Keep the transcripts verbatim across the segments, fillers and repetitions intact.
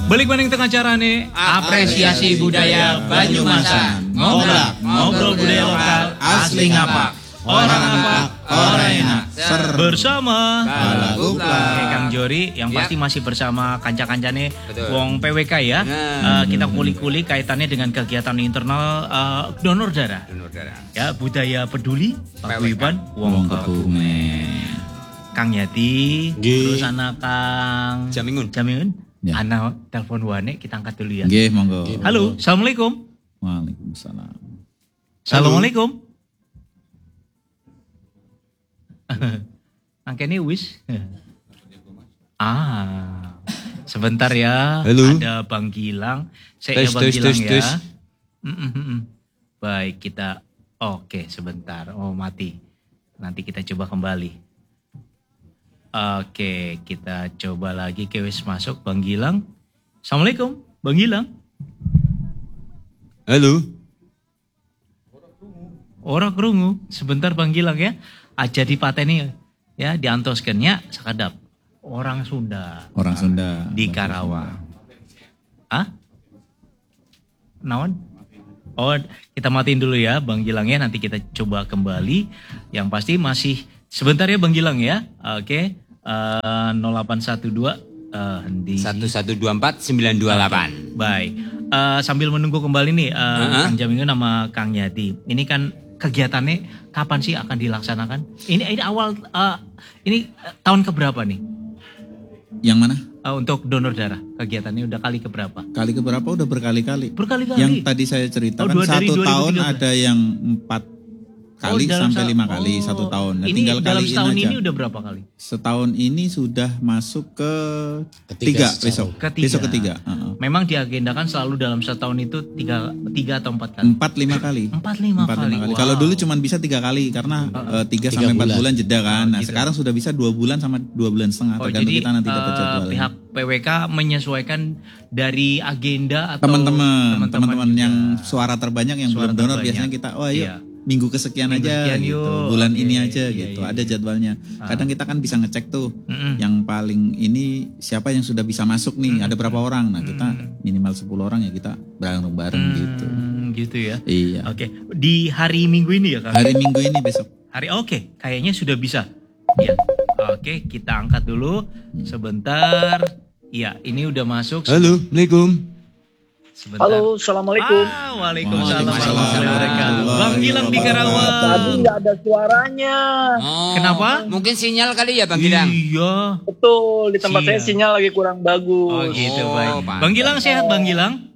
Balik maning tengah acara nih, apresiasi budaya Banyumasan. Ngobrol, ngobrol budaya lokal asli ngapa. Orang apa, orang enak. Ser bersama Balaguplak. Oke, Kang Jori, yang ya. Pasti masih bersama kanca-kancane wong P W K ya. Nah. Uh, kita kuli-kuli kaitannya dengan kegiatan internal uh, donor darah. Donor darah. Ya, budaya peduli, paguyuban wong Kebumen. Kang Yati, terus anak Kang Jamingun. Jamingun. Ya. Anak telepon wane, kita angkat dulu ya. Nggih, monggo. Halo, Assalamualaikum. Waalaikumsalam. Assalamualaikum. Angkene wis. Ah. Sebentar ya. Halo. Ada Bang Gilang. Saya Bang tes, Gilang tes, ya. tes. Mm-mm. Baik, kita oke, sebentar. Oh, mati. Nanti kita coba kembali. Oke, kita coba lagi ke wis masuk Bang Gilang. Assalamualaikum, Bang Gilang. Halo. Ora krungu. Sebentar Bang Gilang ya. Aja dipateni ya, diantoskennya sakadap. Orang Sunda. Orang Sunda. Di Karawang. Hah? Naon? Oh, kita matiin dulu ya Bang Gilang ya. Nanti kita coba kembali. Yang pasti masih sebentar ya Bang Gilang ya. Oke. Uh, nol delapan satu dua uh, di satu satu dua empat sembilan dua delapan. Okay. Baik. Uh, sambil menunggu kembali nih uh, uh-huh. Kang Jamingun sama Kang Yati. Ini kan kegiatannya kapan sih akan dilaksanakan? Ini ini awal uh, ini uh, tahun keberapa nih? Yang mana? Uh, untuk donor darah kegiatannya udah kali keberapa? Kali keberapa udah berkali-kali. Berkali-kali. Yang tadi saya ceritakan oh, satu tahun ada yang empat kali oh, sampai lima oh, kali satu tahun. Nah, ini tinggal dalam kaliin setahun aja. Ini udah berapa kali? Setahun ini sudah masuk ke ketiga, ketiga besok. Ketiga. Besok ketiga. Uh-uh. Memang diagendakan selalu dalam setahun itu tiga, tiga atau empat kali? Empat lima kali. Empat lima empat, kali. lima kali. Wow. Kalau dulu cuma bisa tiga kali karena uh, tiga sampai empat bulan jeda kan. Nah gitu. Sekarang sudah bisa dua bulan sama dua bulan setengah. Oh, tergantung jadi, kita nanti dapat jadwal. Uh, pihak P W K menyesuaikan dari agenda atau teman-teman, teman-teman yang suara terbanyak yang suara belum donor terbanyak. Biasanya kita, oh ayo. Iya. Minggu kesekian Minggu aja sekian gitu. yuk. Bulan okay. ini aja iya, gitu. iya. Ada jadwalnya. Ah. Kadang kita kan bisa ngecek tuh Mm-mm. yang paling ini siapa yang sudah bisa masuk nih, Mm-mm. ada berapa orang. Nah, kita minimal sepuluh orang ya kita bareng-bareng hmm, gitu. Gitu ya. Iya. Oke, okay. Di hari Minggu ini ya, Kak? Hari Minggu ini besok. Hari oke, okay. Kayaknya sudah bisa. Ya. Oke, okay, kita angkat dulu sebentar. Iya, ini udah masuk. Halo, Assalamualaikum. Sebentar. Halo, Assalamualaikum. Ah, waalaikumsalam warahmatullahi wabarakatuh. Bang Gilang di Karawang. Tadi nggak ada suaranya. Oh, kenapa? Mungkin sinyal kali ya Bang Gilang. Iya. Betul, di tempat Siap. saya sinyal lagi kurang bagus. Oh gitu, Oh, baik. pantas. Bang Gilang sehat Bang Gilang?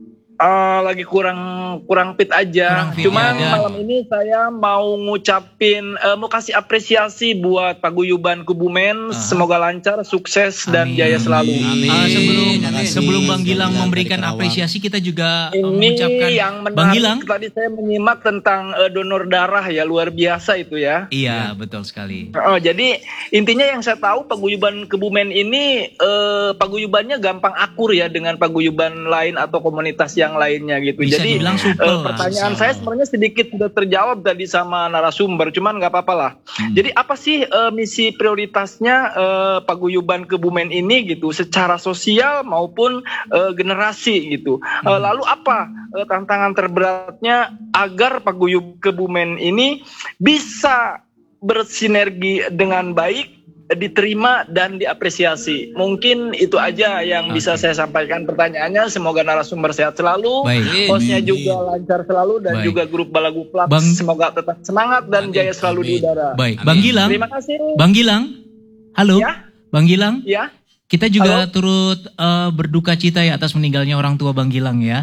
Uh, lagi kurang kurang fit aja. Kurang fit Cuman ya, malam ini saya mau ngucapin, uh, mau kasih apresiasi buat Paguyuban Kebumen. Uh-huh. Semoga lancar, sukses dan Amin. jaya selalu. Amin. Uh, sebelum Amin. sebelum Bang Gilang memberikan apresiasi, kita juga uh, Ini mengucapkan yang Bang Gilang. menarik, tadi saya menyimak tentang uh, donor darah ya, luar biasa itu ya. Iya, betul sekali. Oh, jadi intinya yang saya tahu Paguyuban Kebumen ini eh, paguyubannya gampang akur ya dengan paguyuban lain atau komunitas yang lainnya gitu. Bisa Jadi dibilang supel eh, lah. pertanyaan saya sebenarnya sedikit sudah terjawab tadi sama narasumber, cuman nggak apa-apa lah. Hmm. Jadi apa sih eh, misi prioritasnya eh, Paguyuban Kebumen ini gitu, secara sosial maupun eh, generasi gitu. Hmm. Eh, lalu apa eh, tantangan terberatnya agar Paguyuban Kebumen ini bisa bersinergi dengan baik, diterima dan diapresiasi. Mungkin itu aja yang okay. bisa saya sampaikan pertanyaannya. Semoga narasumber sehat selalu, baik. hostnya Amin. juga lancar selalu dan baik. juga grup Balaguplak Bang... semoga tetap semangat dan Amin. Jaya selalu Amin. Di udara. Baik, Bang Gilang. Terima kasih. Bang Gilang, halo. Ya? Bang Gilang. Ya. Kita juga halo? turut uh, berduka cita ya atas meninggalnya orang tua Bang Gilang ya.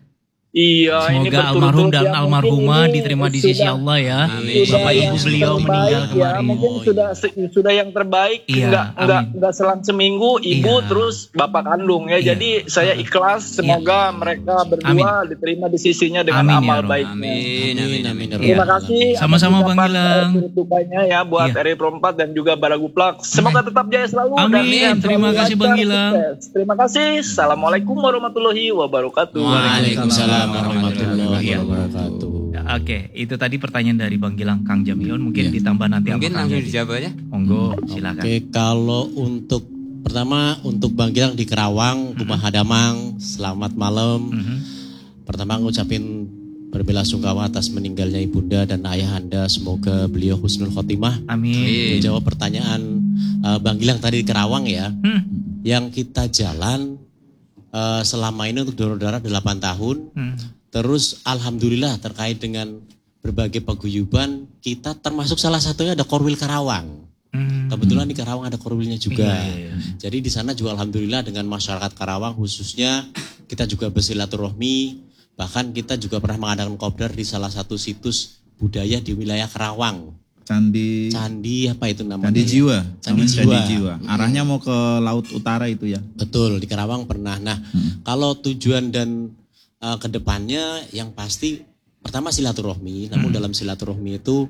Iya, semoga ini almarhum dan ya, almarhumah diterima di sisi sudah, Allah ya. Amin. Bapak ibu beliau meninggal ya, kemarin. mungkin oh, sudah iya. sudah yang terbaik. Iya, enggak enggak enggak selang seminggu ibu iya. terus bapak kandung ya. Iya. Jadi saya ikhlas. Semoga iya. mereka berdua amin. Diterima di sisinya dengan amin, amal ya baiknya. Amin, amin, amin. Terima kasih. Sama-sama Bang Gilang. Dukanya ya buat iya. R I Prompat dan juga Balaguplak. Semoga amin. Tetap jaya selalu. Amin. Dan terima kasih Bang Gilang. Sukses. Terima kasih. Assalamualaikum warahmatullahi wabarakatuh. Waalaikumsalam warahmatullahi Iya. wabarakatuh. Ya, Oke, itu tadi pertanyaan dari Bang Gilang, Kang Jamiun. Mungkin ya. ditambah nanti mungkin apa langsung Kang dijawab aja. Monggo, silakan. Oke, kalau untuk Pertama untuk Bang Gilang di Kerawang, Rumah Hadamang, selamat malam. Mhm. Pertama ngucapin berbelasungkawa atas meninggalnya ibunda dan ayah Anda. Semoga beliau husnul khotimah. Amin. Menjawab pertanyaan uh, Bang Gilang tadi di Kerawang ya. Hmm. Yang kita jalan uh, selama ini untuk donor darah delapan tahun. Hmm. Terus alhamdulillah terkait dengan berbagai paguyuban, kita termasuk salah satunya ada Korwil Karawang. Hmm. Kebetulan di Karawang ada Korwilnya juga. Iya, iya, iya. Jadi di sana juga alhamdulillah dengan masyarakat Karawang khususnya kita juga bersilaturahmi. Bahkan kita juga pernah mengadakan kopdar di salah satu situs budaya di wilayah Karawang. Candi Candi apa itu namanya? Candi Jiwa. Candi Namanya Jiwa. Candi Jiwa. Arahnya mau ke laut utara itu ya. Betul, di Karawang pernah. Nah, Hmm. kalau tujuan dan uh, kedepannya yang pasti pertama silaturahmi. Namun dalam silaturahmi itu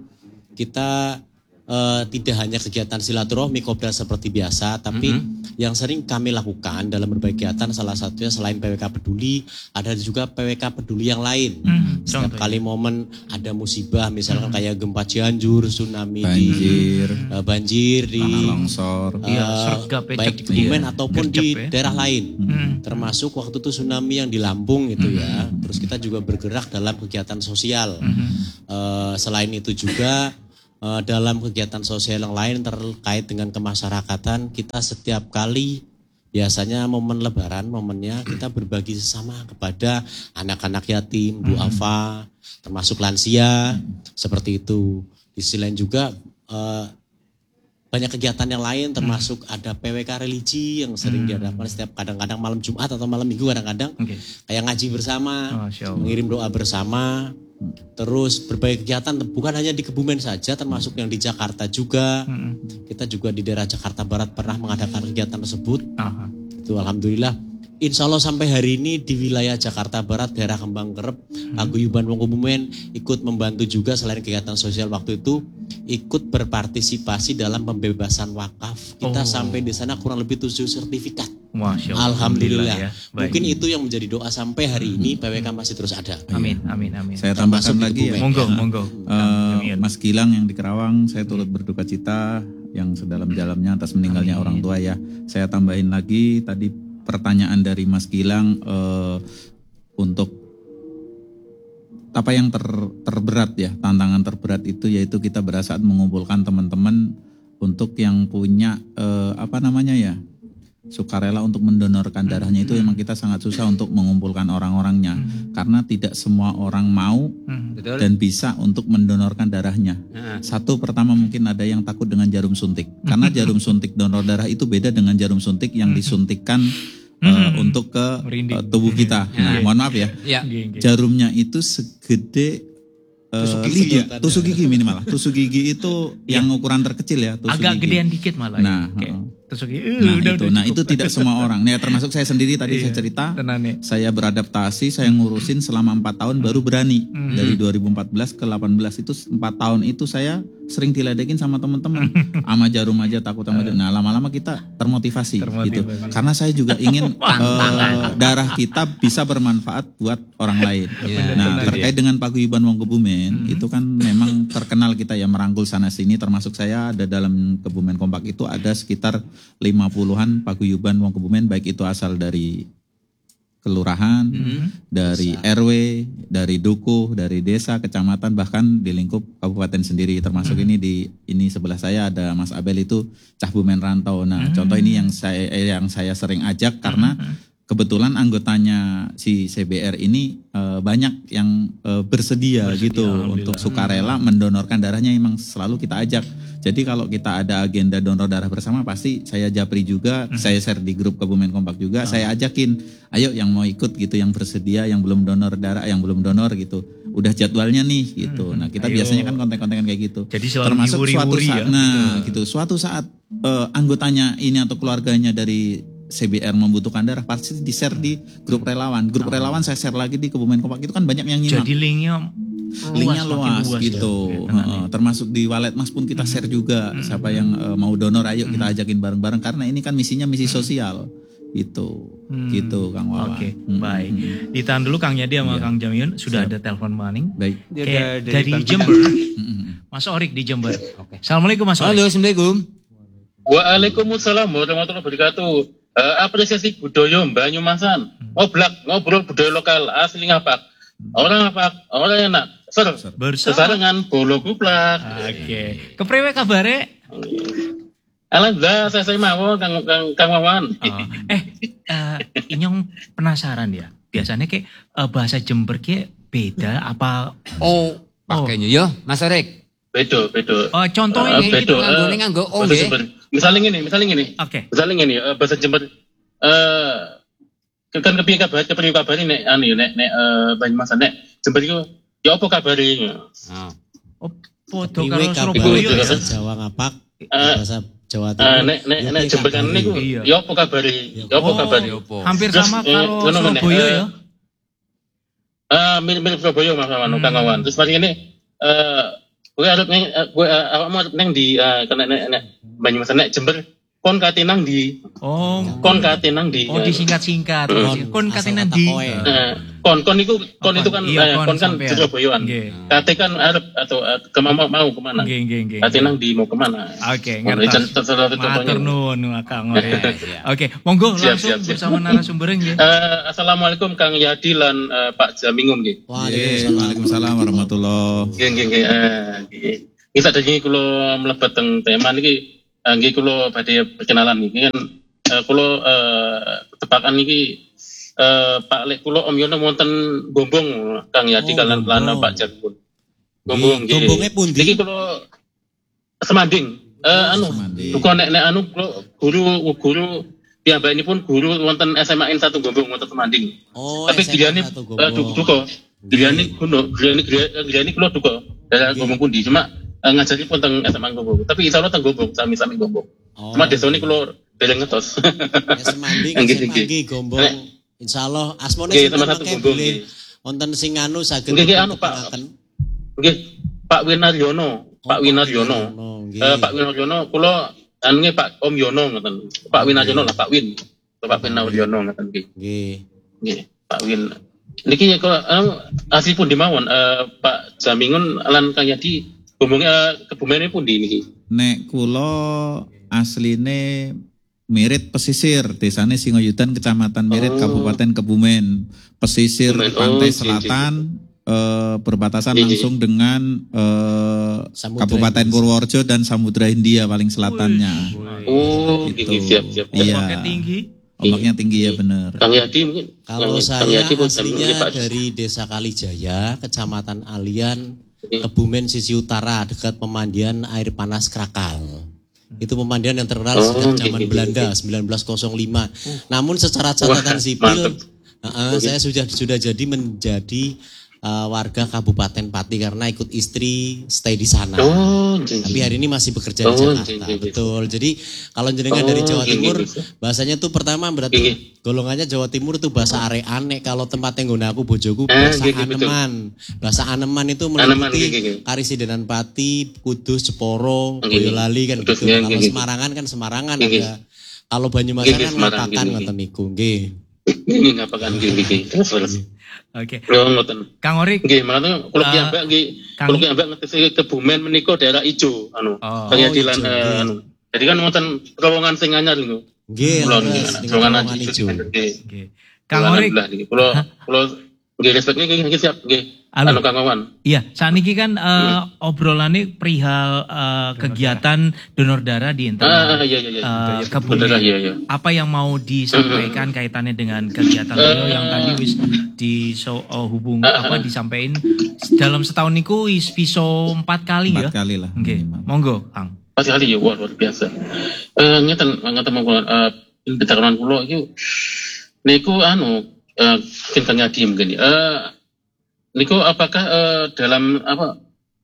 kita uh, tidak hanya kegiatan silaturahmi kopdar seperti biasa, tapi yang sering kami lakukan dalam berbagai kegiatan salah satunya selain P W K Peduli, ada juga P W K Peduli yang lain. Hmm. Setiap Contoh. kali momen ada musibah, misalkan kayak gempa Cianjur, tsunami Banjir, di uh, banjir di tanah longsor. Iya, uh, sergap, becek baik gitu di Kebumen ya. ataupun Gercep di ya. daerah lain. Hmm. Termasuk waktu itu tsunami yang di Lampung gitu ya. Terus kita juga bergerak dalam kegiatan sosial. Hmm. Eh, selain itu juga eh, dalam kegiatan sosial yang lain terkait dengan kemasyarakatan, kita setiap kali biasanya momen lebaran, momennya kita berbagi sesama kepada anak-anak yatim, duafa, termasuk lansia, seperti itu. Di sisi lain juga eh, banyak kegiatan yang lain termasuk ada P W K religi yang sering diadakan setiap kadang-kadang malam Jumat atau malam Minggu kadang-kadang Oke. kayak ngaji bersama, Masya Allah. mengirim doa bersama, terus berbagai kegiatan bukan hanya di Kebumen saja termasuk yang di Jakarta juga. Hmm. Kita juga di daerah Jakarta Barat pernah mengadakan kegiatan tersebut. Aha. Itu alhamdulillah. Insya Allah sampai hari ini di wilayah Jakarta Barat, daerah Kembang Kerep, Paguyuban Wong Kebumen ikut membantu juga selain kegiatan sosial waktu itu, ikut berpartisipasi dalam pembebasan wakaf. Kita Oh. sampai di sana kurang lebih tujuh sertifikat. Masya Allah. Alhamdulillah. ya. Baik. Mungkin itu yang menjadi doa sampai hari ini P W K masih terus ada. Amin, amin, amin. Saya Termasuk tambahkan di lagi ya. Kebumen. Monggo, Ya. monggo. Eh, Amin. Mas Gilang yang di Kerawang, saya turut berduka cita yang sedalam-dalamnya atas meninggalnya Amin. orang tua ya. Saya tambahin lagi tadi pertanyaan dari Mas Gilang eh, untuk apa yang ter, terberat ya, tantangan terberat itu yaitu kita berasa mengumpulkan teman-teman untuk yang punya eh, apa namanya ya, sukarela untuk mendonorkan darahnya itu emang kita sangat susah untuk mengumpulkan orang-orangnya karena tidak semua orang mau Hmm. Betul. dan bisa untuk mendonorkan darahnya. Satu pertama mungkin ada yang takut dengan jarum suntik karena jarum suntik donor darah itu beda dengan jarum suntik yang disuntikkan eh, untuk ke Merinding. eh, tubuh kita. Nah, mohon maaf ya, Ya. Nggih, nggih. jarumnya itu segede eh, Tusuk gigi lidi, ya, tusuk gigi minimal. Tusuk gigi itu yang ukuran terkecil ya. Tusuk Agak gigi. gedean dikit malah. Nah, ya. Oke. heeh. Tusuk gigi. Nah udah, itu, udah nah itu cukup. tidak semua orang. Nah, termasuk saya sendiri tadi saya Iya, cerita. tenan nih. Saya beradaptasi, saya ngurusin selama empat tahun baru berani. Hmm. Dari dua ribu empat belas ke delapan belas itu empat tahun itu saya sering diledekin sama teman-teman. Sama jarum aja takut sama jarum. Nah lama-lama kita termotivasi, Termotivasi. gitu. Karena saya juga ingin eh, darah kita bisa bermanfaat buat orang lain. Nah terkait dengan Paguyuban Wong Kebumen itu kan memang terkenal kita ya merangkul sana sini. Termasuk saya ada dalam Kebumen Kompak itu ada sekitar lima puluhan Paguyuban Wong Kebumen baik itu asal dari kelurahan, dari R W, dari dukuh, dari desa, kecamatan, bahkan di lingkup kabupaten sendiri. Termasuk ini di ini sebelah saya ada Mas Abel itu Cah Bumen Rantau. Nah, contoh ini yang saya eh, yang saya sering ajak karena kebetulan anggotanya si C B R ini eh, banyak yang eh, bersedia, gitu untuk sukarela mendonorkan darahnya, emang selalu kita ajak. Jadi kalau kita ada agenda donor darah bersama pasti saya japri juga, saya share di grup Kebumen Kompak juga, saya ajakin, ayo yang mau ikut gitu, yang bersedia, yang belum donor darah, yang belum donor gitu, udah jadwalnya nih gitu. Nah kita Ayo. biasanya kan konten-konten kayak gitu. Jadi selalu Termasuk suatu diwuri-wuri saat, ya. nah gitu, suatu saat eh, anggotanya ini atau keluarganya dari C B R membutuhkan darah pasti di share di grup relawan. Grup relawan saya share lagi di Kebumen Kompak itu kan banyak yang nyimak. Jadi linknya Linknya luas, luas, makin gitu. ya. Heeh, termasuk di Wallet Mas pun kita share juga. Siapa yang eh, mau donor ayo kita ajakin bareng-bareng karena ini kan misinya misi sosial. Gitu. Hmm. Gitu Kang Wawan. Oke, Hmm, baik. hmm, hmm. Ditahan dulu Kang Yadi sama Iya. Kang Jamiun, sudah Siap. ada telepon maning. Baik. Kayak dari dari Bang Jember, Hmm, hmm. Mas Orik di Jember. Assalamualaikum Mas Orik. Halo, Assalamualaikum. Waalaikumsalam warahmatullahi wabarakatuh. Uh, apresiasi budaya Banyumasan. Ngoblak, ngobrol budaya lokal asli ngapak. Orang ngapak, orang enak. Ser, Bersama. sesarengan bolo kuplak. Oke. Kepriwe kabare? Alhamdulillah, saya saya mau Kang Kang Kang Wawan. Oh. Eh, uh, Inyong penasaran ya. Biasanya kayak uh, bahasa Jember kayak beda apa? Oh, pakainya yo, Mas Erik. Bedo, bedo. Oh, contohnya Uh, ini. bedo. nganggo- eh, nganggo oh, bahasa nggih. Jember. Misalnya gini, misalnya gini. Oke. Misalnya gini, eh, bahasa Jember. Eh, kan kepiye kabar, kepiye kabar nek anu ya, nek nek eh, Banyumasan nek Jember iku ya apa kabar iki? Oh. Oh, podo Priwe karo kabar Surabaya ya. bahasa Jawa ngapak, Eh, bahasa Jawa Eh, Timur. nek nek ya nek piye Jember kan kabare? niku Iya. ya apa kabar iki? Ya apa Oh, kabar? ya apa? Hampir Terus, sama eh, kalau ngono meneh, Surabaya eh, ya. Eh, mirip-mirip Surabaya Mas Wawan, Hmm. Kang Wawan. Terus mari ngene eh kowe arep neng eh, kowe eh, awakmu arep neng di eh, kena nek nek Banyumasan nek Jember kon kate nang di Oh, kon kate nang di oh disingkat-singkat. Kon, Kon asal katanya kata di. kowe. Eh, kon kon itu kon Oh, itu kan kon. Iya, eh, kon kon kan sampean. Surabayaan. Nggih. Kate kan arep atau eh, ke mau mau kemana? Nggih, nggih, nggih. Kate nang di mau kemana? Oke, Ngono, ngerti. jan- terserah itu contohnya. Matur nuwun Kang Ori. Oke, monggo Siap, langsung siap, siap. bersama narasumber nggih. Eh, Assalamualaikum Kang Yadi lan eh, Pak Jamingun nggih. Waalaikumsalam. Waalaikumsalam warahmatullahi. Nggih nggih nggih. eh, nggih. Iki sadurunge kula mlebet teng tema niki eh, nggih kula badhe perkenalan niki kan eh, kula eh, tebakan niki eh, Pak Lek kula Om Yono wonten Gombong Kang Yadi Oh, lan lan Gombong. Pak Jamingun. Gombong nggih. Gombongnya pundi? Niki kula Semanding. Eh anu Semanding. duka nek nek anu kula guru guru piyambakipun guru wonten S M A N satu Gombong wonten Semanding. Oh, Tapi S M A giliane satu eh, Gombong. du- duka. Giliane kuno, giliane giliane kula duka. Dalam Gombong pundi cuma eh, ngajari pun teng S M A Gombong. Tapi insya Allah teng Gombong, sami-sami Gombong. Oh, Cuma desa ini kula dereng ngetos. ya semanding, Nggih, S M A nggih. nggih, Gombong. Eh. Insyaallah asmane Nggih, sinten sama satu mengke Gombong, boleh nggih. wonten sing anu saged Nggih, nggih, anu, Pak. dipuntenaken. Nggih, Pak Winaryono, Pak Oh, Winaryono. nggih. Eh, Pak Winaryono kula anu nggih Pak Om Yono ngoten. Pak Winaryono lah Pak Win. Pak Winaryono ngoten nggih. Nggih. Nggih, Pak Win. Niki ya kalau anu asli pun dimawon eh, Pak Jamingun lan Kang Yadi ngomongnya kebumen pun di niki. Nek kula asline Mirit pesisir, desane Singoyudan, Kecamatan Mirit, Oh. Kabupaten Kebumen. Pesisir Kebumen. pantai Oh, selatan, eh, berbatasan Iya, iya. langsung dengan eh, Samudra Kabupaten Indonesia. Purworejo dan Samudra Hindia paling selatannya. Oh, Gitu. gigi siap siap. Iya. Ombaknya tinggi. Ombaknya tinggi ya bener. Kang Yadi mungkin. Kalau Kang- Kang saya Yadi pun aslinya Pak. dari Desa Kalijaya, Kecamatan Alian, Iya. Kebumen sisi utara dekat pemandian air panas Krakal. Itu pemandian yang terkenal Oh, sejak zaman gitu, Belanda gitu. seribu sembilan ratus lima. Namun secara catatan Wah, sipil, mantep. uh, saya sudah sudah jadi menjadi uh, warga Kabupaten Pati karena ikut istri stay di sana. Oh, jeng, Tapi jeng. hari ini masih bekerja di Oh, Jakarta, jeng, jeng, jeng. betul. Jadi kalau jenengan Oh, dari Jawa gini, Timur, bisa. bahasanya tuh pertama Gini. berarti golongannya Jawa Timur itu bahasa areane. Kalau tempat yang guna aku bojoku Ah, bahasa gini, betul. Aneman. Bahasa Aneman itu Aneman, meliputi gini, gini. Karisidenan Pati, Kudus, Jeporo, Gini. Boyolali kan Kudus, gitu. gini, Kalau gini. Semarangan kan Semarangan Gini. ada. Kalau Banyumasan Gini, kan Semarang, ngapakan gini, ngoten gini. niku, nggih. Ini ngapakan gigi gigi. Terus terus. Oke. Lho ngoten. Kang Ori, Nggih, malah kula Ah, piyambak nggih, Kang- kula piyambak ngetesi Kebumen menika daerah ijo anu. Oh. Kang Oh, Yadi lan ijo, eh, nggih. anu. Jadi kan wonten terowongan sing anyar niku. Nggih, Kula leres nggih, dengan terowongan terowongan ijo. ijo. Nggih. Oke. Kang Ori, Alhamdulillah niki. Kula kula nggih respect niki nggih siap nggih. Halo. Anu Kang Wawan. iya, saat ini kan eh, obrolannya perihal eh, kegiatan donor darah di internal Ah, iya iya iya. eh, Kebumen. Bener iya iya. Apa yang mau disampaikan kaitannya dengan kegiatan beliau yang tadi wis di so, oh, hubung apa disampaikan dalam setahun niku wis piso empat kali ya. Empat kali lah. Oke, minimal. monggo, Kang. Pasti kali ya wah, luar biasa. Eh ngeten ngeten monggo eh betaran kula iki niku anu eh mungkin Kang Yadi mungkin ya. Eh niku apakah eh, dalam apa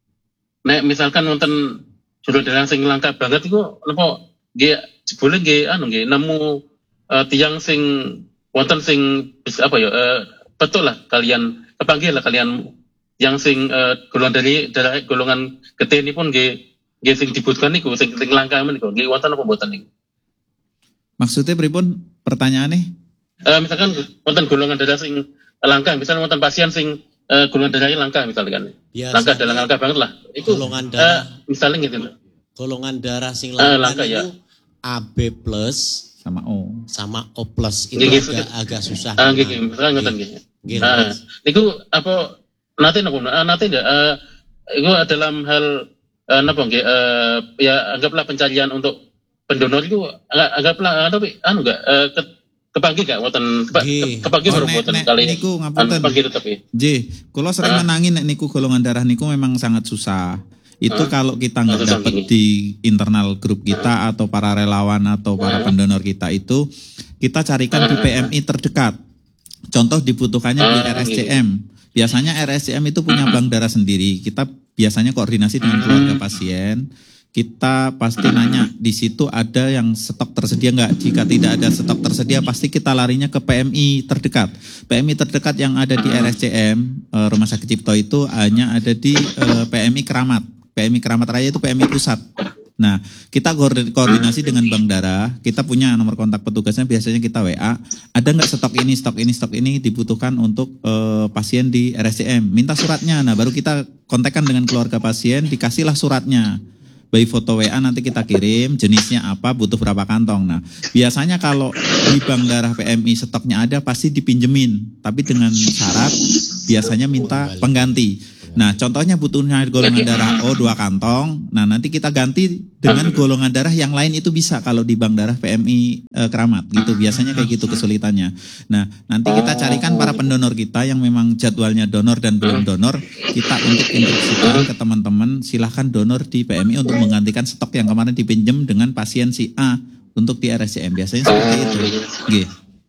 nek misalkan wonten judul dalang sing langka banget iku napa nggih jebule nggih anu nggih nemu eh, tiyang sing wonten sing bisa apa ya eh, betul lah kalian kepanggil lah kalian yang sing eh, golongan dari dari golongan gede ini pun nggih nggih sing dibutuhkan niku sing sing langka niku nggih wonten apa mboten niku. Maksudnya pripun pertanyaannya? Eh misalkan wonten golongan darah sing langka, misalnya wonten pasien sing eh, golongan darahnya langka misalkan. Biasa. Langka dalam langka banget lah. Itu Golongan eh, darah. misalnya gitu. Golongan darah sing Eh, langka langka, ya. niku A B plus sama O. sama O plus itu Nggih, agak, nggih. agak susah. Ah nggih nggih, saya ngoten nggih. Nggih. Ah, niku apa nate napa ah, nate ndak eh iku dalam hal eh, napa nggih eh, ya anggaplah pencarian untuk pendonor itu anggap- anggaplah anu anu enggak eh, ke, kepanggih gak wonten kepa- Nggih. ke- kepanggih Oh, baru nek- wonten nek kali niku anu ngapunten. kepanggih tetep ya. J, kalau sering Ah. menangi nek niku golongan darah niku memang sangat susah. Itu Ah. kalau kita nggak Ah, susah dapat gini. di internal grup kita atau para relawan atau para Ah. pendonor kita itu, kita carikan di P M I terdekat. Contoh dibutuhkannya di Ah, R S C M. Biasanya R S C M itu punya bank darah sendiri. Kita biasanya koordinasi dengan keluarga pasien. Kita pasti nanya di situ ada yang stok tersedia nggak? Jika tidak ada stok tersedia, pasti kita larinya ke P M I terdekat. P M I terdekat yang ada di R S C M eh, Rumah Sakit Cipto itu hanya ada di eh, P M I Keramat. P M I Keramat Raya itu P M I pusat. Nah, kita koordi- koordinasi dengan bank darah. Kita punya nomor kontak petugasnya. Biasanya kita W A. Ada nggak stok ini, stok ini, stok ini dibutuhkan untuk eh, pasien di R S C M. Minta suratnya. Nah, baru kita kontakkan dengan keluarga pasien. Dikasihlah suratnya. By foto W A nanti kita kirim, jenisnya apa, butuh berapa kantong. Nah, biasanya kalau di bank darah P M I stoknya ada, pasti dipinjemin. Tapi dengan syarat, biasanya minta pengganti. Nah, contohnya butuhnya golongan darah O dua kantong. Nah, nanti kita ganti dengan golongan darah yang lain itu bisa kalau di bank darah P M I eh, Keramat gitu. Biasanya kayak gitu kesulitannya. Nah, nanti kita carikan para pendonor kita yang memang jadwalnya donor dan belum donor, kita untuk instruksikan ke teman-teman silahkan donor di P M I untuk menggantikan stok yang kemarin dipinjam dengan pasien si A untuk di R S C M. Biasanya seperti itu. Nggih.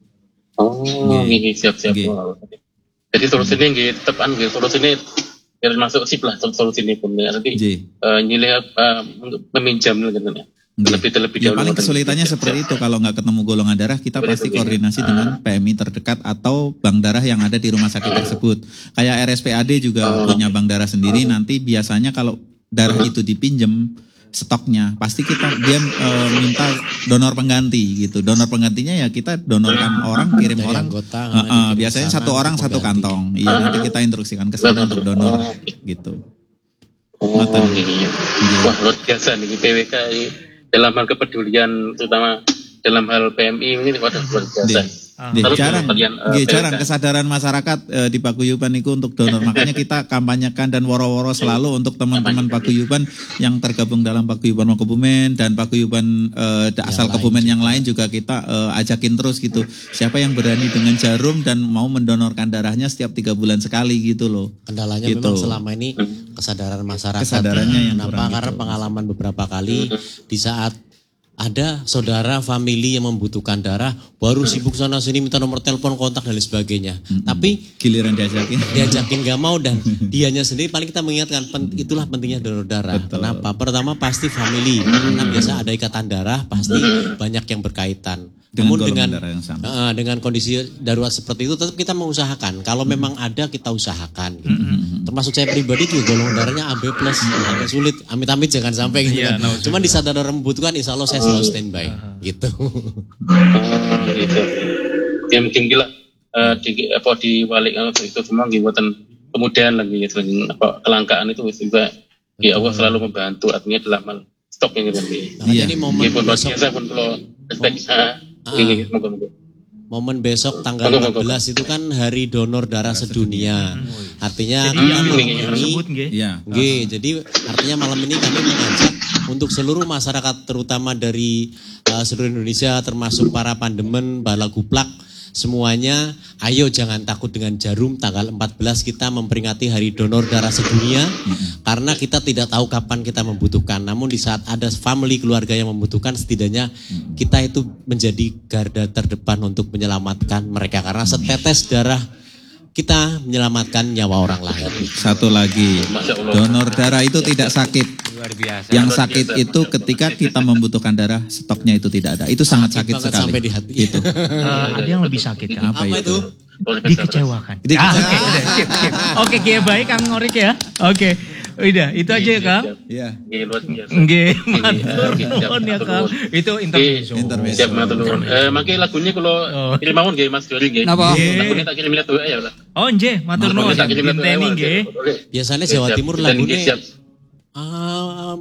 Oh, Nggih. nggih siap siap. Nggih. Jadi solusinya nggih tetep an nggih solusinya biar masuk sip lah solusinya pun ya nanti Nggih. eh, nyilih eh, untuk meminjam gitu ya. Nggih. Lebih terlebih Ya dahulu. paling ngoten. kesulitannya Siap, seperti siap. itu kalau nggak ketemu golongan darah kita Seperti pasti itu, koordinasi ya. dengan P M I terdekat atau bank darah yang ada di rumah sakit tersebut. Kayak R S P A D juga Oh. punya bank darah sendiri. Nanti biasanya kalau darah itu dipinjem stoknya pasti kita dia eh, minta donor pengganti gitu. Donor penggantinya ya kita donorkan orang kirim Dari orang. anggota, Eh, eh, dikirim biasanya ke sana satu orang untuk satu pengganti. kantong. Iya nanti kita instruksikan ke sana untuk donor gitu. Oh, Ngoten. iya. Wah, luar biasa nih P W K ini dalam hal kepedulian terutama dalam hal P M I ini waduh luar biasa. Nggih, Terus jarang, kalian, eh, nggih, P W K. jarang kesadaran masyarakat eh, di Paguyuban itu untuk donor. Makanya kita kampanyekan dan woro-woro selalu untuk teman-teman Paguyuban yang tergabung dalam Paguyuban Kebumen dan Paguyuban eh, asal lain Kebumen yang lain juga kita eh, ajakin terus gitu. Siapa yang berani dengan jarum dan mau mendonorkan darahnya setiap tiga bulan sekali gitu loh. Kendalanya Gitu. memang selama ini kesadaran masyarakat. Kesadarannya yang Kenapa? kurang Karena gitu. pengalaman beberapa kali di saat ada saudara, family yang membutuhkan darah, baru sibuk sana sini minta nomor telepon, kontak dan lain sebagainya. Tapi Giliran diajakin. diajakin gak mau dan dianya sendiri paling kita mengingatkan pen- itulah pentingnya donor darah. Betul. Kenapa? Pertama pasti family, karena biasa ada ikatan darah pasti banyak yang berkaitan. Dengan Namun golongan dengan darah yang sama. eh, dengan kondisi darurat seperti itu tetap kita mengusahakan. Kalau memang ada kita usahakan. Gitu. Termasuk saya pribadi juga golongan darahnya A B plus, agak sulit. Amit-amit jangan sampai gitu. Iya, kan. no, Cuman di saat ada orang membutuhkan, insya Allah saya selalu standby. Gitu. Oh, gitu. Ya mungkin gila eh, di apa di balik eh, itu semua nggih buatan kemudahan lagi gitu lagi apa kelangkaan itu juga ya Allah selalu membantu artinya dalam hal stok yang gitu. Nah, Iya. Jadi momen Nggih pun luar besok, biasa pun kalau respect ah nggih nggih moga-moga. momen besok tanggal Monggo, empat monggo. belas itu kan hari donor darah sedunia. Artinya Jadi kita yang malam ingin ini tersebut nggih. Iya. Nggih, jadi artinya malam ini kami mengajak untuk seluruh masyarakat terutama dari uh, seluruh Indonesia termasuk para pandemen, bala guplak semuanya, ayo jangan takut dengan jarum. Tanggal empat belas kita memperingati Hari Donor Darah Sedunia karena kita tidak tahu kapan kita membutuhkan. Namun di saat ada family keluarga yang membutuhkan, setidaknya kita itu menjadi garda terdepan untuk menyelamatkan mereka karena setetes darah kita menyelamatkan nyawa orang lain. Satu lagi, Masya Allah. donor darah itu tidak sakit. Luar biasa. Yang sakit itu ketika kita membutuhkan darah, stoknya itu tidak ada. Itu sangat sakit banget sekali. sampai di hati. Itu. Eh, ada yang lebih sakit kan? Apa, Apa itu? Dikecewakan. Dikecewakan. Ah, Oke, udah, skip, skip. Oke, Kiai baik Kang Ngorik ya. Oke. Udah, itu aja ya, Kang. Iya. Nggih luar biasa. Nggih, Nggih, matur nggih, siap, nuwun ya matur Kang. nuwun. Itu intermezzo. Intermezzo. Siap matur nuwun. Eh mangke lagunya kalau Oh. kirim mawon nggih Mas Dori nggih. Napa? Lagunya tak kirim lihat tuh ya lah. Oh, nggih, matur nuwun. Tak kirim lihat Dinteni nggih. Oke. Biasanya Jawa Siap, Timur dan nggih, lagunya siap. ah,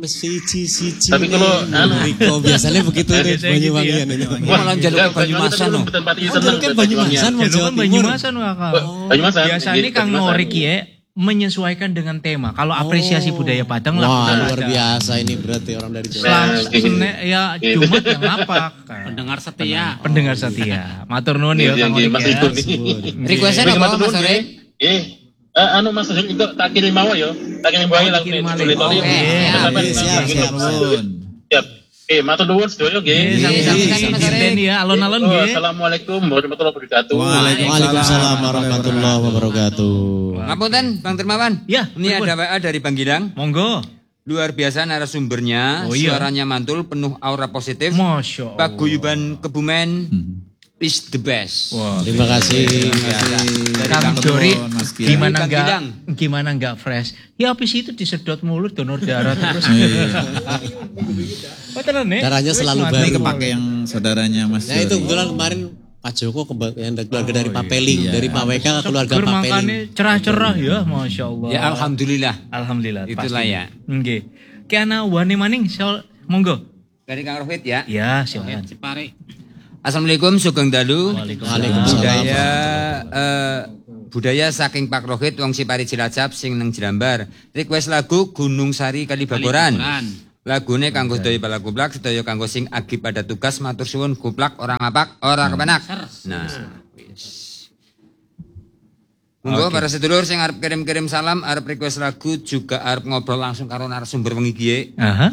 wis siji-siji. Tapi kalau anu Riko biasanya begitu deh Biasanya gitu Banyuwangi ya. kan ini. Gua malah jaluk ke Banyumasan loh. Oh, dulu kan Banyumasan mau Jalur Jawa kan Timur. Banyumasan Kak. Banyumasan. Biasanya Kang Norik ya menyesuaikan dengan tema. Kalau apresiasi budaya Padang lah. Wah, udah luar ada. biasa ini berarti orang dari Jawa. Selang Nah, Senin ya Jumat yang ngapak. Pendengar setia. Pendengar setia. Matur nuwun ya Iya, Kang iya, Norik Mas ya. Ibu nih. Requestnya Wis, apa matur Mas nuwun, Orek? Eh, eh, anu Mas Sujud itu tak kirim mau ya. Tak kirim bae Oh, lah. dikirim balik. Tulis-tulis. Oke, siap. Iya, siap, siap. Nuwun. Siap. Eh, matur nuwun sedaya nggih. Iya, sami-sami Iya, Mas iya. Orek ya alon-alon Oh, nggih. Assalamualaikum warahmatullahi wabarakatuh. Waalaikumsalam warahmatullahi wabarakatuh. Ngapunten Bang Dermawan. Ya, Ini pripun? ada W A dari Bang Gilang. Monggo. Luar biasa narasumbernya, Oh, iya. suaranya mantul, penuh aura positif. Masya Allah. Paguyuban Kebumen is the best. Wah. Terima kasih. Kang Kang Jori, Turun, Mas Gilang. gimana Kang enggak Gilang. gimana enggak fresh? Ya habis itu disedot mulut donor darah terus. Beneran nih? Darahnya selalu Wis, baru. Ini mantap. kepake yang saudaranya Mas Nah itu Jori. kebetulan kemarin Pak Joko keba- yang dari keluarga dari Papeling, dari Pak W K ke keluarga Seger makanya Papeling. cerah-cerah ya, Masya Allah. Ya alhamdulillah. Alhamdulillah. Itulah pasti. ya. Nggih. Kiana wani maning soal monggo. Dari Kang Rohit ya. Ya, silakan. Cipare. Assalamualaikum Sugeng Dalu. Waalaikumsalam. Budaya eh, budaya saking Pak Rohit wong Sipari Cilacap sing neng Jelambar. Request lagu Gunung Sari Kalibaboran. Lagune kanggo sedaya bala kuplak, sedaya kanggo sing agi pada tugas matur suwun kuplak orang apak, orang kepenak. Nah, wis. Monggo para sedulur sing arep kirim-kirim salam, arep request lagu juga arep ngobrol langsung karo narasumber wengi iki. Aha.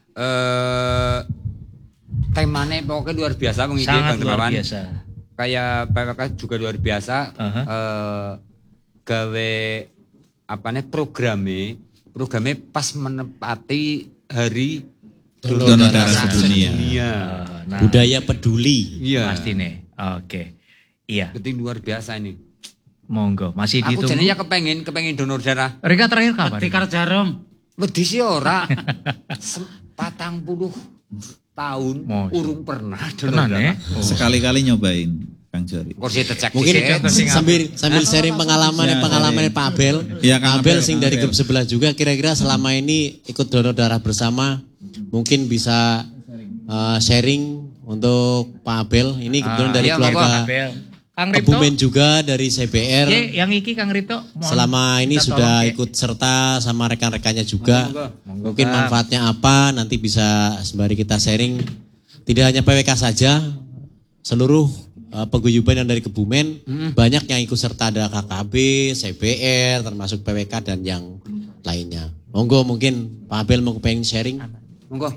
Eh temane pokoknya luar biasa wengi iki Sangat Bang luar Dermawan. biasa. Kayak P W K juga luar biasa. Aha. Eh gawe apa nih programnya, programnya pas menepati hari Donor darah sedunia. Iya. Nah, Budaya peduli. Iya. pasti nih. Oke. Iya, Penting luar biasa ini. monggo. Masih Aku ditunggu. jadinya kepengen, kepengen donor darah. Rika terakhir kapan? Tikar jarum. Wedi sih ora. Patang puluh tahun Mosok. urung pernah donor Tenan darah. ya. Sekali-kali nyobain Kang Jori. Kursi tecek Mungkin sih. sambil sambil sharing pengalaman pengalaman Pak Abel. Iya, Kang Abel Abel, sing Kang dari Abel. grup sebelah juga kira-kira selama ini ikut donor darah bersama mungkin bisa eh, sharing untuk Pak Abel. Ini kebetulan dari iya, keluarga Abel. Kang Ripto. Kebumen juga dari C B R. Ye, yang iki Kang Ripto. mohon Selama ini minta sudah tolong, Ye. ikut serta sama rekan-rekannya juga. Mungkin manfaatnya apa nanti bisa sembari kita sharing. Tidak hanya P W K saja, seluruh uh, paguyuban yang dari Kebumen banyak yang ikut serta, ada K K B, C B R, termasuk P W K dan yang lainnya. Monggo mungkin Pak Abel mau pengen sharing. Monggo.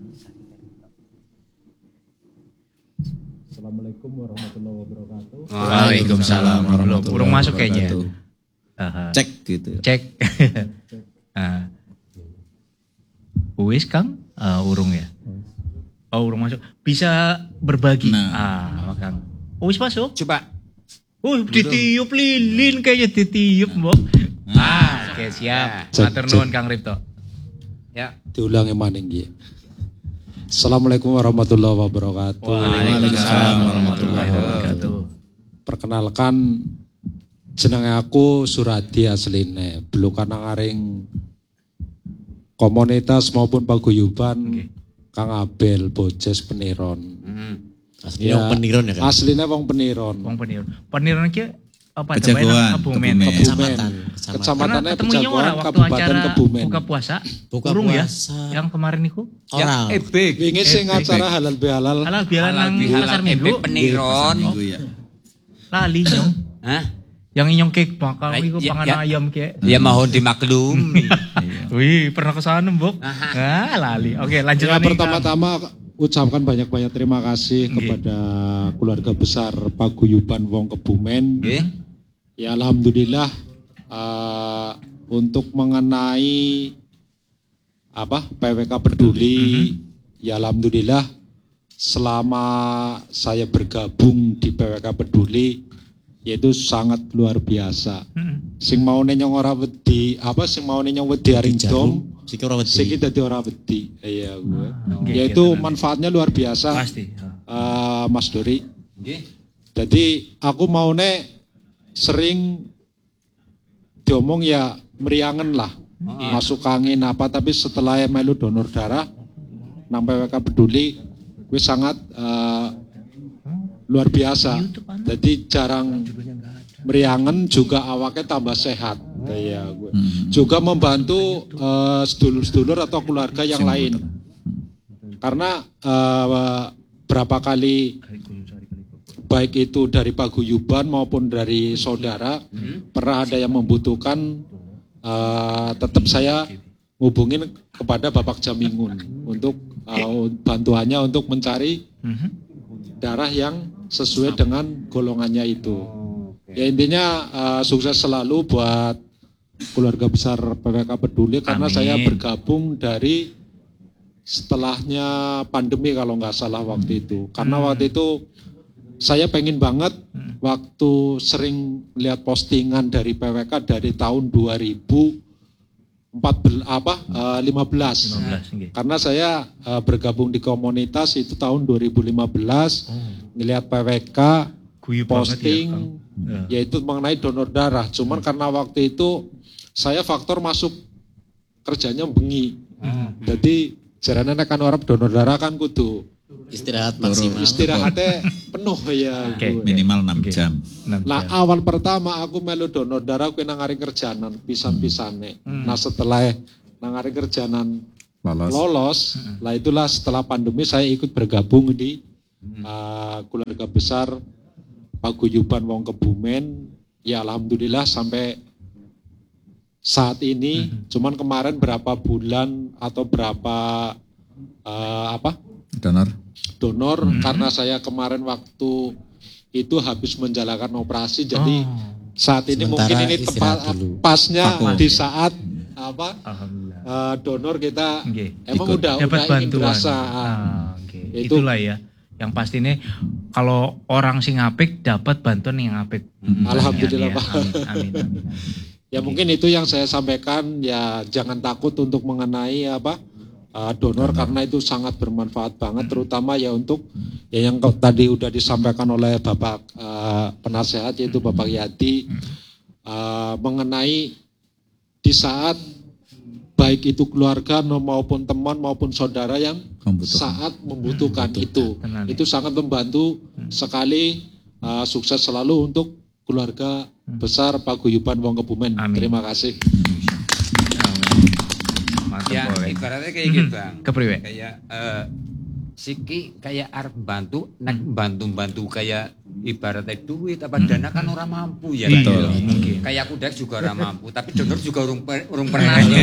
Waalaikumsalam warahmatullahi Urung masuk kayaknya. wabarakatuh. Aha. Cek gitu. Cek. Ah. Wis Kang, Ah, urung ya. Oh, urung masuk. Bisa berbagi. Nah. Ah, Kang. Oh, wis masuk. Coba. Oh, ditiup lilin kayaknya ditiup, Mbok. Ah, oke siap. Matur nuwun Kang Ripto. Ya. Diulangi maning nggih. Assalamualaikum warahmatullahi wabarakatuh. Waalaikumsalam warahmatullahi wabarakatuh. Perkenalkan jenenge aku Suradi asline, belukan ngaring komunitas maupun paguyuban Kang Abel Bojes Peniron. Aslinya wong Peniron ya kan? Aslinya wong Peniron. Wong Peniron. Peniron ki apa Kejagoan, namanya? Kebumen. Kebumen. Kecamatan. Karena Kecamatannya ketemunya Pejagoan, ora waktu Kabupaten acara Kebumen. buka puasa. Buka Urung ya? puasa. Yang kemarin itu. Ya, Orang. ebek. Wingi sing acara halal bihalal. Halal bialan nang pasar minggu. ebek peniron. Minggu ya. Lali nyong. Hah? Yang inyong kek bakal Ay, iku ya, pangan ya. ayam kek. Ya mohon dimaklum. Wih, pernah ke sana, Mbok? Ah, lali. Oke, lanjut Ya nih, Kang. pertama-tama ucapkan banyak-banyak terima kasih kepada keluarga besar Paguyuban Wong Kebumen. Nggih. Ya alhamdulillah eh, untuk mengenai apa P W K peduli, ya alhamdulillah selama saya bergabung di P W K peduli yaitu sangat luar biasa. Sing mau nyong ora wedi apa sing mau nyong wedi aring dom, Siki ora wedi. sing dadi ora wedi. Iya gue. oke, Yaitu gitu, manfaatnya luar biasa. Pasti. eh, Mas Dori. Nggih. Jadi aku mau sering diomong ya meriangen lah. masuk angin apa, tapi setelah melu donor darah nang P W K peduli gue sangat uh, luar biasa. Jadi jarang meriangen juga awaknya tambah sehat kayak gue. Juga membantu uh, sedulur-sedulur atau keluarga yang lain. Karena uh, berapa kali baik itu dari paguyuban maupun dari saudara hmm. pernah ada yang membutuhkan, uh, tetap saya hubungin kepada Bapak Jamingun untuk uh, bantuannya untuk mencari hmm. darah yang sesuai dengan golongannya itu. Ya intinya uh, sukses selalu buat keluarga besar P W K Peduli karena Amin. Saya bergabung dari setelahnya pandemi kalau nggak salah waktu itu. Karena hmm. waktu itu saya pengen banget hmm. waktu sering lihat postingan dari P W K dari tahun dua ribu empat belas apa uh, lima belas. lima belas okay. Karena saya uh, bergabung di komunitas itu tahun dua ribu lima belas oh. ngelihat P W K Guyup posting ya, yaitu mengenai donor darah. Cuman hmm. karena waktu itu saya faktor masuk kerjanya bengi. Hmm. Jadi jarane kan orang donor darah kan kudu istirahat maksimal. Istirahatnya penuh ya. Okay. Minimal enam okay. jam. Nah awal pertama aku melu donor darah aku nang ngaring kerjanan pisan-pisane. Hmm. Nah setelah nang ngaring kerjanan lolos, lolos hmm. lah itulah setelah pandemi saya ikut bergabung di hmm. uh, keluarga besar Paguyuban Wong Kebumen. Ya alhamdulillah sampai saat ini. Hmm. Cuman kemarin berapa bulan atau berapa uh, apa? Donor. Donor hmm. karena saya kemarin waktu itu habis menjalankan operasi, jadi oh. saat ini sementara mungkin ini tepat pasnya Paku. Di saat apa uh, donor kita okay. emang Ikut. Udah dapat udah bantuan. Berasa. Ah, okay. Itu, itulah ya. Yang pasti ini kalau orang sing apik dapat bantuan yang apik. Hmm. Alhamdulillah Pak. Amin, amin, amin, amin. Ya okay. mungkin itu yang saya sampaikan, ya jangan takut untuk mengenai apa Uh, donor karena itu sangat bermanfaat banget, terutama ya untuk ya yang tadi udah disampaikan oleh Bapak uh, penasehat yaitu Bapak Yadi uh, mengenai di saat baik itu keluarga maupun teman maupun saudara yang membutuhkan. saat membutuhkan hmm, itu Tenang. Itu sangat membantu hmm. sekali. Uh, sukses selalu untuk keluarga hmm. besar Paguyuban Wong Kebumen. Amin. Terima kasih. Ya, ibaratnya kayak gitu bang. Kepriwe? Kayak uh, Siki kayak arep bantu, nak bantu-bantu kayak ibaratnya duit apa dana kan orang mampu ya. Betul. Kan? Mungkin. Kayak aku dak juga orang mampu, tapi donor juga urung urung pernah. Ya,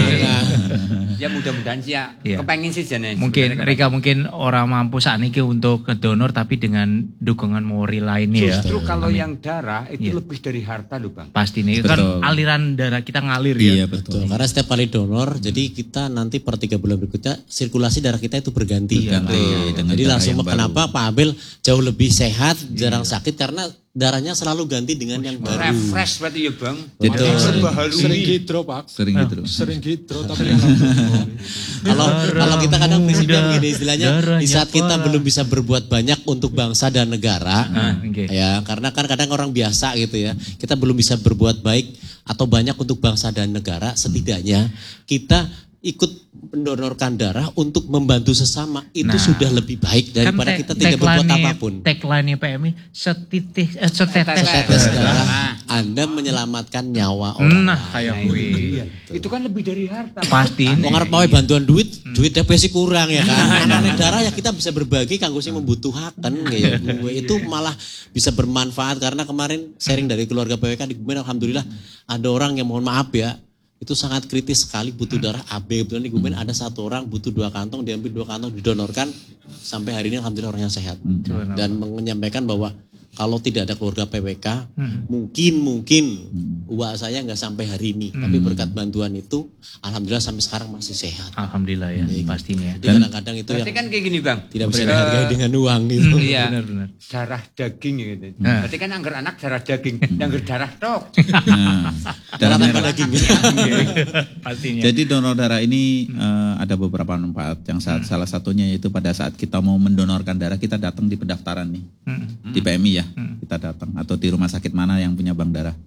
ya mudah-mudahan sih ya, ya. Kepengen sih jane. Mungkin Rika mungkin orang mampu saat ini untuk ke donor tapi dengan dukungan mori lainnya. Justru ya. kalau Amin. yang darah itu ya. lebih dari harta loh bang. Pasti nih kan aliran darah kita ngalir iya, ya. Betul. Karena setiap kali donor, jadi kita nanti per tiga bulan berikutnya sirkulasi darah kita itu berganti. Iya, Iya, jadi langsung kenapa Pak Abel jauh lebih sehat, jarang iya. sakit karena darahnya selalu ganti dengan yang baru. Refresh berarti ya bang. Jadi sering hidro Pak. Sering hidro. Sering hidro tapi kalau kalau kita kadang prinsipnya begini istilahnya di saat kita belum bisa berbuat banyak untuk bangsa dan negara, ah, okay. ya karena kan kadang orang biasa gitu ya, kita belum bisa berbuat baik atau banyak untuk bangsa dan negara, setidaknya kita ikut mendonorkan darah untuk membantu sesama itu nah, sudah lebih baik daripada kan te- kita tidak berbuat apapun. Tagline-nya P M I setitik eh, setetes, setetes darah Anda menyelamatkan nyawa orang. Nah, kayak gue. Iya. Itu kan lebih dari harta. Pasti. Wong arep pawe bantuan duit, hmm. duit D P S kurang ya kan. Anane darah ya kita bisa berbagi kanggo sing membutuhkan ya. Itu malah bisa bermanfaat karena kemarin sharing dari keluarga P W K di Kebumen alhamdulillah ada orang yang mohon maaf ya itu sangat kritis sekali butuh darah A B. Kebetulan di Kebumen ada satu orang butuh dua kantong, diambil dua kantong didonorkan sampai hari ini alhamdulillah orangnya sehat. Hmm. Dan menyampaikan bahwa kalau tidak ada keluarga P W K, hmm. mungkin mungkin hmm. uang saya nggak sampai hari ini, hmm. tapi berkat bantuan itu, alhamdulillah sampai sekarang masih sehat. Alhamdulillah ya, ya pastinya. Jadi kadang-kadang itu berarti yang kan kayak gini bang, tidak bisa dihargai dengan uang gitu. Hmm, iya, benar-benar. Darah daging gitu. Nah. Berarti kan angger anak darah daging, angger darah tok. Nah, darah tanpa daging. Pastinya. Jadi donor darah ini hmm. uh, ada beberapa manfaat. Yang saat, hmm. salah satunya yaitu pada saat kita mau mendonorkan darah, kita datang di pendaftaran nih, hmm. di P M I ya. Hmm. Kita datang atau di rumah sakit mana yang punya bank darah.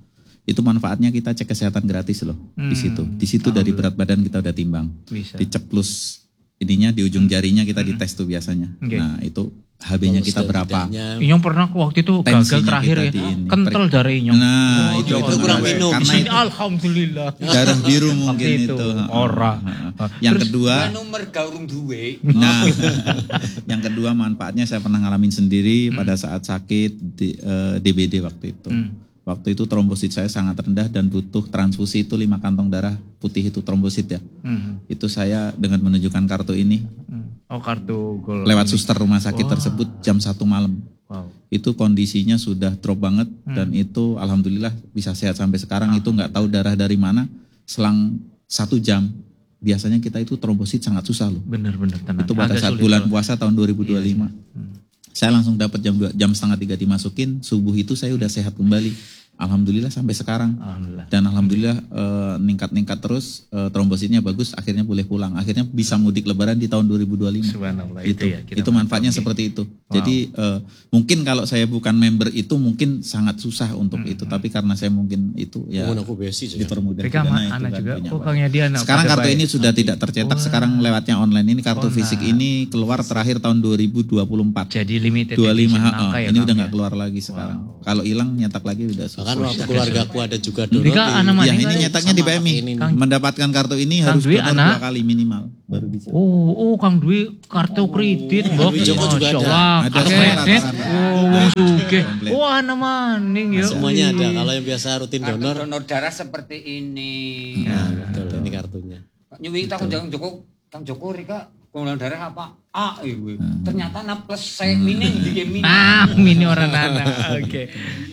itu manfaatnya kita cek kesehatan gratis loh di situ. Di situ dari berat badan kita udah timbang. Bisa. Diceplus ininya di ujung jarinya kita dites tuh biasanya. Oke. Nah itu H B-nya kita berapa? Inyong pernah waktu itu gagal Tensinya terakhir kita ya. di ini. Kental darah Inyong. Nah itu, itu kurang minum. Karena Sini itu alhamdulillah. darah biru mungkin Waktu itu. itu. Ora. Yang Terus- kedua, nomor gaurung duwe. nah, yang kedua manfaatnya saya pernah ngalamin sendiri pada saat sakit di, eh, D B D waktu itu. Waktu itu trombosit saya sangat rendah dan butuh transfusi itu lima kantong darah putih itu trombosit ya. Hmm. Itu saya dengan menunjukkan kartu ini Oh kartu gol. lewat suster rumah sakit tersebut jam satu malam. Wow. Itu kondisinya sudah drop banget dan itu alhamdulillah bisa sehat sampai sekarang. Itu nggak tahu darah dari mana. Selang satu jam biasanya kita itu trombosit sangat susah loh. Bener-bener tenang. Itu pada Agak saat sulit bulan loh. puasa tahun dua ribu dua puluh lima. Saya langsung dapat jam dua, jam setengah tiga dimasukin, subuh itu saya udah sehat kembali. Alhamdulillah sampai sekarang. Alhamdulillah. Dan alhamdulillah eh, ningkat-ningkat terus, eh, trombositnya bagus, akhirnya boleh pulang. Akhirnya bisa mudik lebaran di tahun dua ribu dua puluh lima. Subhanallah, Itu, itu ya, kita itu manfaatnya mantap, seperti itu. Jadi eh, mungkin kalau saya bukan member itu mungkin sangat susah untuk itu. Tapi karena saya mungkin itu ya Mohon aku besi juga. dipermudah. Rika Karena ma- itu anak kan juga. punya Oh Pak. Kang Yadi anak. Sekarang pada kartu baik. ini sudah tidak tercetak, sekarang lewatnya online. Ini kartu Oh, fisik nah. ini keluar terakhir tahun dua ribu dua puluh empat. Jadi limited dua puluh lima, edition ha, langka ya, ini Kang, udah ya? nggak keluar lagi sekarang. Kalau hilang nyetak lagi udah susah. Bahkan waktu keluargaku ada juga donor Rika di- anak Ya maning ini kan? nyetaknya di P M I. Ini. Kang- Mendapatkan kartu ini Kang harus Dwi donor anak? dua kali minimal baru bisa. Oh, oh Kang Dwi kartu kredit, Mbok. Dwi Joko juga ada. Wah, Ada kredit. semua rata-rata. Oh, wong sugih. Komplit. Wah, anak maning ya. Semuanya ada. Wih. Kalau yang biasa rutin Kartu donor, donor darah seperti ini. betul, ini kartunya. Nyuwi tak Kang Joko, Kang Joko Rika golongan darah apa? A iku. Ternyata na plus C mini di game mini. Ah, mini orang anak. Oke.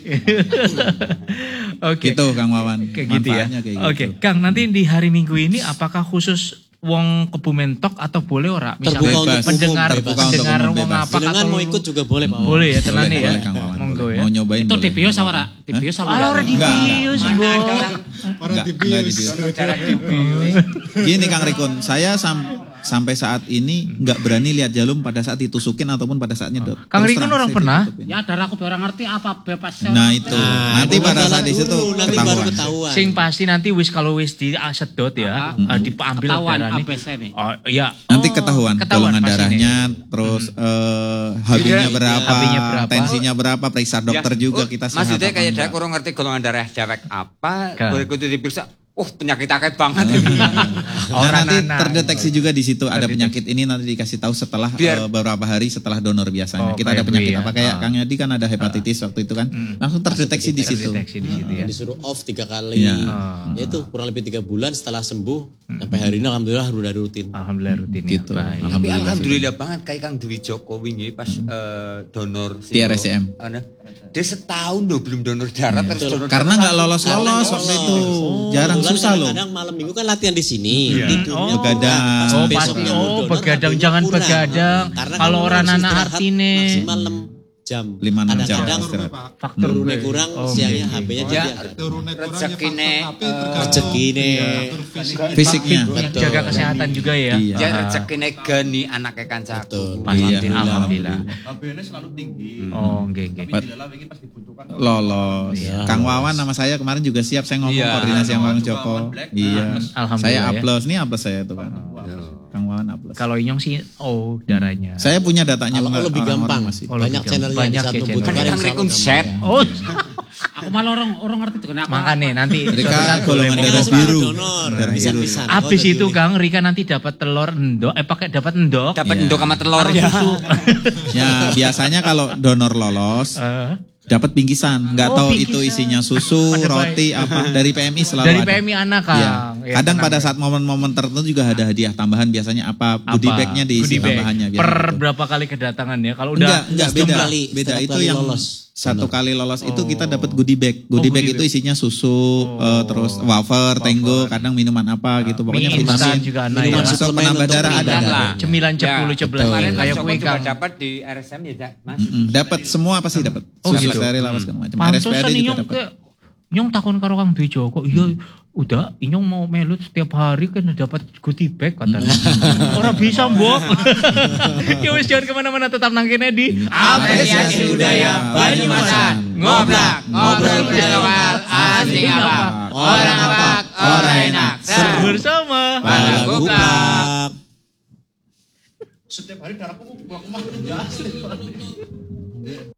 Oke. Gitu Kang Wawan. Kayak gitu ya. Manfaatnya kayak Oke, gitu. Kang, nanti di hari Minggu ini apakah khusus wong Kebumen Tok atau boleh ora? Terbuka Misalnya untuk umum, pendengar terbuka untuk pendengar umum, wong bebas. apa Jenengan atau mau ikut juga boleh Pak. boleh ya tenane Boleh, ya. boleh, Kang Wawan. Monggo boleh. ya. Mau nyobain Itu boleh. D P O sama ora? D P O sama. Kalau ora di Enggak. bios, Mbok. Enggak, enggak di bios. Donor darah di bios. Gini Kang Rikun, saya sam- sampai saat ini nggak berani lihat jarum pada saat ditusukin ataupun pada saat nyedot. Kang Terus Rikun terang, orang saya pernah? ditutupin. Ya darah aku orang ngerti apa bebas. Nah itu, nanti pada saat di situ Dulu, nanti baru ketahuan. ketahuan. Sing pasti nanti wis kalau wis disedot ya, eh, diambil Ketahuan darah A B C nih. Oh iya. Nanti Oh, ketahuan, ketahuan golongan pasti darahnya, nih. terus eh, H B-nya berapa, H B-nya berapa. tensinya berapa, periksa dokter Ya, juga oh, kita sehat maksudnya apa kayak enggak. dia kurang ngerti golongan darah dewek apa, Kan. boleh kudu diperiksa. Oh penyakit akeh banget. Nah, Orang nanti anak. terdeteksi juga di situ ada penyakit ini nanti dikasih tahu setelah Biar- eh, beberapa hari setelah donor biasanya. Oh, Kita ada kayak penyakit Dwi ya. apa kayak Ah. Kang Yadi kan ada hepatitis waktu itu kan. Langsung terdeteksi di situ. Deteksi di situ ya. Disuruh off tiga kali. Iya. Ya itu kurang lebih tiga bulan setelah sembuh. Sampai hari ini alhamdulillah udah rutin. Alhamdulillah rutin ya. Gitu. Baik. Tapi Alhamdulillah. alhamdulillah banget kayak Kang Dwi Joko wingi pas eh, donor T R S M. Ana, dia setahun loh belum donor darah terus donor Karena darah nggak lolos-lolos waktu itu. Jarang Kebetulan susah loh. Kadang malam minggu kan latihan di sini. Iya. Tidurnya Oh. Begadang. Pas Oh, besoknya pasti. mau Oh, donor, begadang. waktunya Jangan kurang. begadang. Karena Kalau kan orang harus anak istirahat artine. maksimal enam jam. lima enam jam Kadang-kadang istirahat. Faktor turunnya B. kurang, Oh, siangnya oke, H B-nya Ya, jadi rezekine eh, rezeki nih. Fisiknya. Betul. Jaga kesehatan juga ya. Iya. ya rezekine gani anake kancaku. Pasti. Iya. Alhamdulillah. H B-nya selalu tinggi. Oh, nggih nggih. Pat- Tidak lagi pas dibutuhkan. Lolos. Iya. Kang Wawan nama saya kemarin juga siap saya ngomong Iya. koordinasi sama Bang Juga Joko. Wawan Black. Iya. Alhamdulillah Saya ya. A plus, ini A plus saya tuh kan. Kang Wawan A plus. Kalau Inyong sih oh darahnya. Saya punya datanya Kalau Bang, lebih orang-orang gampang, masih. Oh, lebih banyak gampang. channel yang Banyak saat ya membutuhkan channel. yang Kang selalu Rikun gampang. set. Oh, Aku malah orang orang ngerti tuh kenapa. makanya nanti Rika suatu saat golongan boleh darah ngomong. biru. Donor, Darah biru. pisan-pisan. Habis Oh, itu jadi Kang Rika nanti dapat telur endok, eh pakai dapat endok. Dapat Iya. endok sama telur ya. Susu. Ya biasanya kalau donor lolos Eh, dapat bingkisan, nggak Oh, tahu bingkisan. itu isinya susu, Ada roti apa dari P M I selalu dari ada. P M I anak Iya. Kang. Ya, Kadang tenang, pada Kang. saat momen-momen tertentu juga ada hadiah tambahan biasanya apa, Apa? goodie bag-nya diisi Goodie bag. tambahannya biasa Per gitu. berapa kali kedatangan ya? Kalau udah Enggak, enggak setiap beda. kali, beda setiap itu kali yang lolos. satu kali lolos itu Oh. kita dapat goodie bag. Goodie Oh, bag goodie itu bag. isinya susu, eh, terus wafer, tenggo, kadang minuman apa gitu. Pokoknya mie instan vitamin. juga ada Minuman ya. Atau suplemen penambah untuk darah ada. peringan ada. lah. Cemilan Ya, cepuluh cebelas Kemarin kayak Joko kue juga Kang. dapat di R S M ya, Dak, Mas. Mm-mm, dapat semua pasti dapat. Oh, Susu gitu. steril apa segala macam. R S P Pantesan R juga Inyong dapat. ke Inyong takon karo Kang Dwi Joko. Iya, udah Inyong mau melut setiap hari kan dapat goodie bag katanya. Orang bisa mbok. Ya wis jangan kemana-mana, tetap nangkene di Apresiasi budaya Banyumasan. Ngoblak, ngobrol budaya lokal, asli ngapak. Orang ngapak, orang enak. Ser. Bersama Balagupak. Setiap hari darahku aku mah ya asli.